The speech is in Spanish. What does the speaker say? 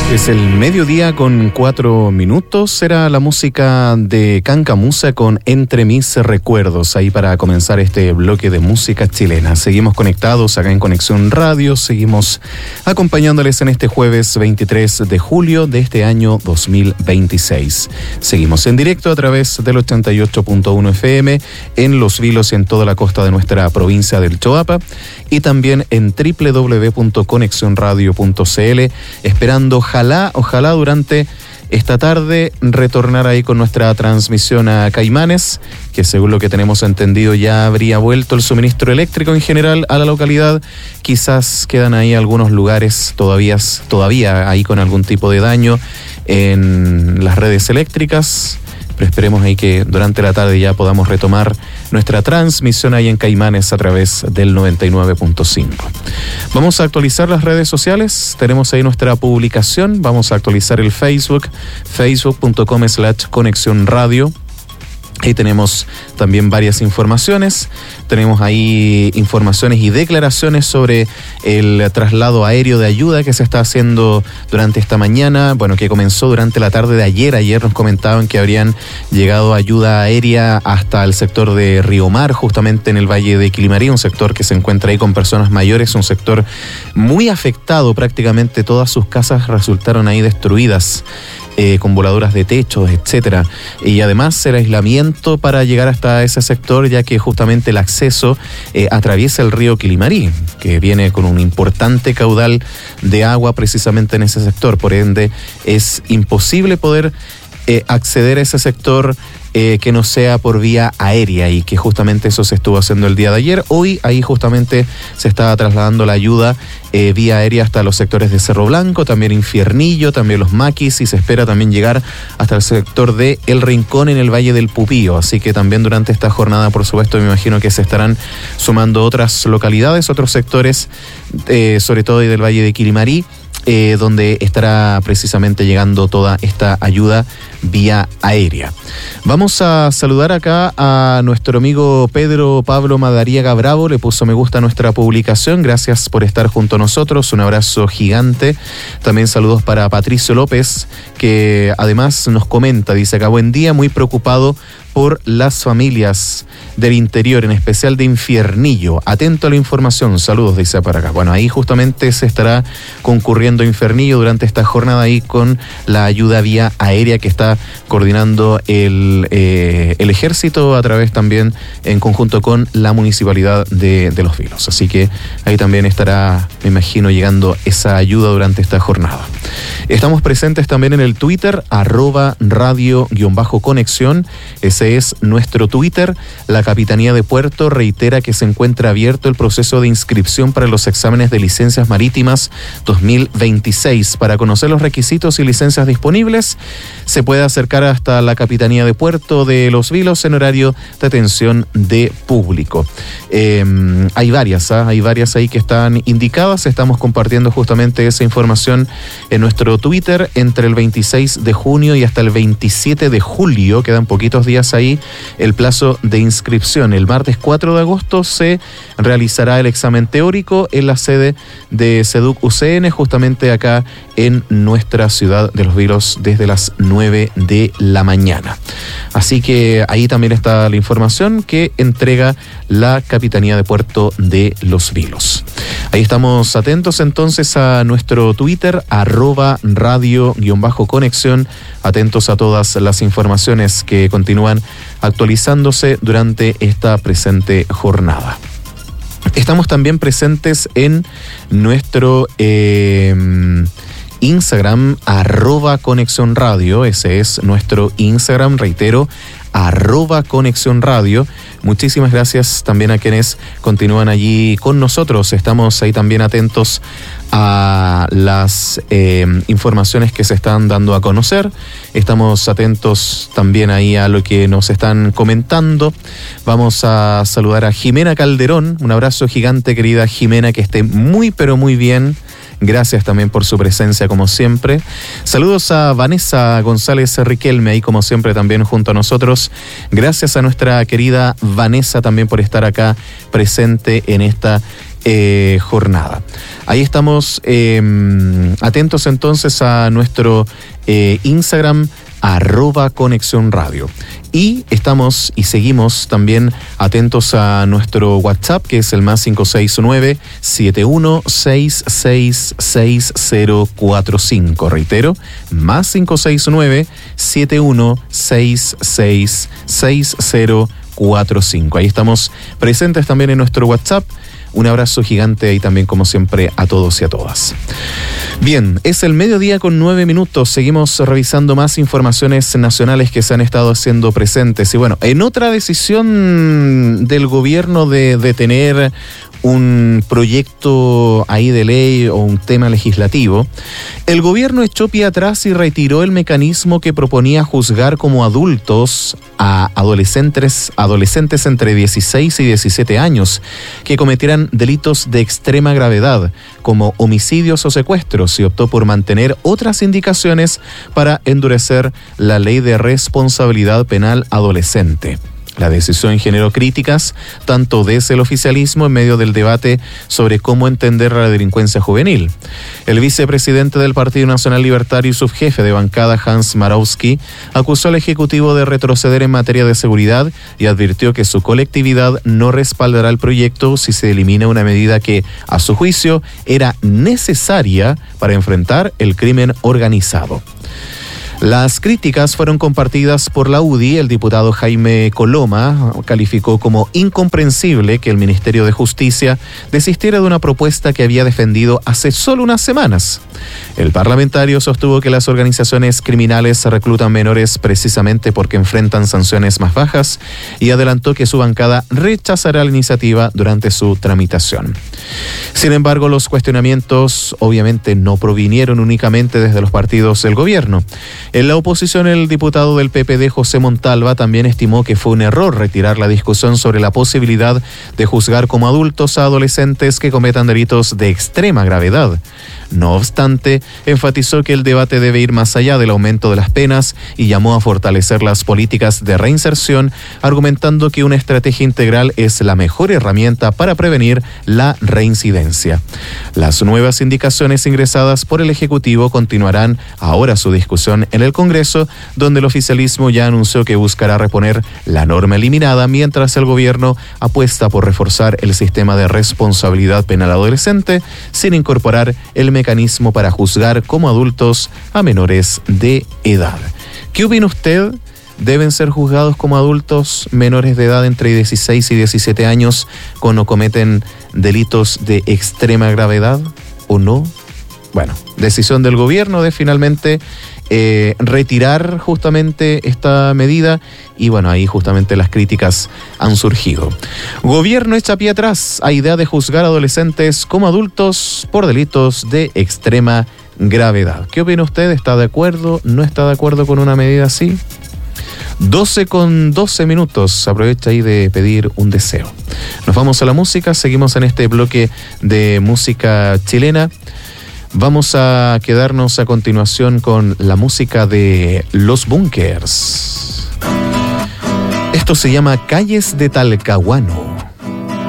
Es el mediodía con 4 minutos. Era la música de Cancamusa con Entre mis recuerdos, ahí para comenzar este bloque de música chilena. Seguimos conectados acá en Conexión Radio, seguimos acompañándoles en este jueves 23 de julio de este año 2026. Seguimos en directo a través del 88.1 FM en Los Vilos y en toda la costa de nuestra provincia del Choapa, y también en www.conexionradio.cl, esperando ojalá durante esta tarde retornar ahí con nuestra transmisión a Caimanes, que según lo que tenemos entendido ya habría vuelto el suministro eléctrico en general a la localidad. Quizás quedan ahí algunos lugares todavía ahí con algún tipo de daño en las redes eléctricas. Pero esperemos ahí que durante la tarde ya podamos retomar nuestra transmisión ahí en Caimanes a través del 99.5. Vamos a actualizar las redes sociales, tenemos ahí nuestra publicación, vamos a actualizar el Facebook, facebook.com/conexionradio. Ahí tenemos también varias informaciones. Tenemos ahí informaciones y declaraciones sobre el traslado aéreo de ayuda que se está haciendo durante esta mañana. Bueno, que comenzó durante la tarde de ayer. Ayer nos comentaban que habrían llegado ayuda aérea hasta el sector de Río Mar, justamente en el Valle de Quilimarí, un sector que se encuentra ahí con personas mayores, un sector muy afectado. Prácticamente todas sus casas resultaron ahí destruidas, con voladuras de techos, etcétera. Y además el aislamiento para llegar hasta ese sector, ya que justamente el acceso atraviesa el río Quilimarí, que viene con un importante caudal de agua precisamente en ese sector. Por ende, es imposible poder acceder a ese sector que no sea por vía aérea, y que justamente eso se estuvo haciendo el día de ayer. Hoy ahí justamente se estaba trasladando la ayuda vía aérea hasta los sectores de Cerro Blanco, también Infiernillo, también Los Maquis, y se espera también llegar hasta el sector de El Rincón en el Valle del Pupío. Así que también durante esta jornada, por supuesto, me imagino que se estarán sumando otras localidades, otros sectores, sobre todo del Valle de Quilimarí, donde estará precisamente llegando toda esta ayuda vía aérea. Vamos a saludar acá a nuestro amigo Pedro Pablo Madariaga Bravo, le puso me gusta a nuestra publicación, gracias por estar junto a nosotros, un abrazo gigante. También saludos para Patricio López, que además nos comenta, dice acá, buen día, muy preocupado por las familias del interior, en especial de Infiernillo. Atento a la información, saludos, dice para acá. Bueno, ahí justamente se estará concurriendo a Infiernillo durante esta jornada ahí con la ayuda vía aérea que está coordinando el ejército a través también en conjunto con la municipalidad de Los Vilos. Así que ahí también estará, me imagino, llegando esa ayuda durante esta jornada. Estamos presentes también en el Twitter, @radio_conexión. Ese es nuestro Twitter. La Capitanía de Puerto reitera que se encuentra abierto el proceso de inscripción para los exámenes de licencias marítimas 2026. Para conocer los requisitos y licencias disponibles, se puede acercar hasta la Capitanía de Puerto de Los Vilos en horario de atención de público. Hay varias ahí que están indicadas. Estamos compartiendo justamente esa información en nuestro Twitter entre el 26 de junio y hasta el 27 de julio. Quedan poquitos días ahí el plazo de inscripción. El martes 4 de agosto se realizará el examen teórico en la sede de SEDUC UCN, justamente acá en nuestra ciudad de Los Vilos, desde las 9 de la mañana. Así que ahí también está la información que entrega la Capitanía de Puerto de Los Vilos. Ahí estamos atentos entonces a nuestro Twitter, @radio_conexión, atentos a todas las informaciones que continúan actualizándose durante esta presente jornada. Estamos también presentes en nuestro Instagram, @Conexión Radio. Ese es nuestro Instagram, reitero, @Conexión Radio. Muchísimas gracias también a quienes continúan allí con nosotros. Estamos ahí también atentos a las informaciones que se están dando a conocer. Estamos atentos también ahí a lo que nos están comentando. Vamos a saludar a Jimena Calderón. Un abrazo gigante, querida Jimena, que esté muy pero muy bien. Gracias también por su presencia, como siempre. Saludos a Vanessa González Riquelme, ahí como siempre también junto a nosotros. Gracias a nuestra querida Vanessa también por estar acá presente en esta jornada. Ahí estamos atentos entonces a nuestro Instagram, @Conexión Radio. Y estamos y seguimos también atentos a nuestro WhatsApp, que es el +569 7166 6045. Reitero, +569 7166 6045. Ahí estamos presentes también en nuestro WhatsApp. Un abrazo gigante y también, como siempre, a todos y a todas. Bien, es el 12:09. Seguimos revisando más informaciones nacionales que se han estado haciendo presentes. Y bueno, en otra decisión del gobierno de detener un proyecto ahí de ley o un tema legislativo, el gobierno echó pie atrás y retiró el mecanismo que proponía juzgar como adultos a adolescentes entre 16 y 17 años que cometieran delitos de extrema gravedad, como homicidios o secuestros, y optó por mantener otras indicaciones para endurecer la ley de responsabilidad penal adolescente. La decisión generó críticas tanto desde el oficialismo en medio del debate sobre cómo entender la delincuencia juvenil. El vicepresidente del Partido Nacional Libertario y subjefe de bancada, Hans Marowski, acusó al Ejecutivo de retroceder en materia de seguridad y advirtió que su colectividad no respaldará el proyecto si se elimina una medida que, a su juicio, era necesaria para enfrentar el crimen organizado. Las críticas fueron compartidas por la UDI. El diputado Jaime Coloma calificó como incomprensible que el Ministerio de Justicia desistiera de una propuesta que había defendido hace solo unas semanas. El parlamentario sostuvo que las organizaciones criminales reclutan menores precisamente porque enfrentan sanciones más bajas y adelantó que su bancada rechazará la iniciativa durante su tramitación. Sin embargo, los cuestionamientos obviamente no provinieron únicamente desde los partidos del gobierno. En la oposición, el diputado del PPD, José Montalva, también estimó que fue un error retirar la discusión sobre la posibilidad de juzgar como adultos a adolescentes que cometan delitos de extrema gravedad. No obstante, enfatizó que el debate debe ir más allá del aumento de las penas y llamó a fortalecer las políticas de reinserción, argumentando que una estrategia integral es la mejor herramienta para prevenir la reincidencia. Las nuevas indicaciones ingresadas por el Ejecutivo continuarán ahora su discusión en el Congreso, donde el oficialismo ya anunció que buscará reponer la norma eliminada, mientras el gobierno apuesta por reforzar el sistema de responsabilidad penal adolescente sin incorporar el mecanismo para juzgar como adultos a menores de edad. ¿Qué opina usted? ¿Deben ser juzgados como adultos menores de edad entre 16 y 17 años cuando cometen delitos de extrema gravedad o no? Bueno, decisión del gobierno de finalmente retirar justamente esta medida y bueno, ahí justamente las críticas han surgido. Gobierno echa pie atrás a idea de juzgar a adolescentes como adultos por delitos de extrema gravedad. ¿Qué opina usted? ¿Está de acuerdo? ¿No está de acuerdo con una medida así? 12:12. Aprovecha ahí de pedir un deseo. Nos vamos a la música, seguimos en este bloque de música chilena. Vamos a quedarnos a continuación con la música de Los Bunkers. Esto se llama Calles de Talcahuano.